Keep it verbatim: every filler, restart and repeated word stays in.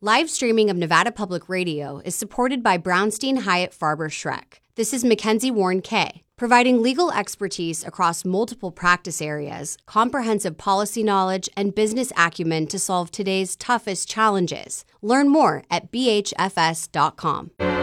Live streaming of Nevada Public Radio is supported by Brownstein Hyatt Farber Schreck. This is Mackenzie Warren Kay, providing legal expertise across multiple practice areas, comprehensive policy knowledge, and business acumen to solve today's toughest challenges. Learn more at b h f s dot com.